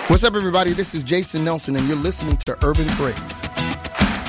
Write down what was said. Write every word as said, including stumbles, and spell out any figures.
What's up, everybody? This is Jason Nelson, and you're listening to Urban Praise.